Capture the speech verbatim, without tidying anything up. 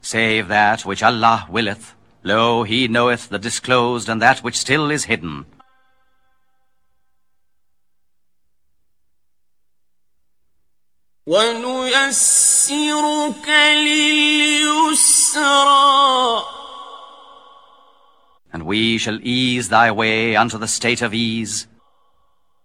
save that which Allah willeth. Lo, he knoweth the disclosed and that which still is hidden. وَنُيَسِّرُكَ لِلْيُسْرَى And we shall ease thy way unto the state of ease.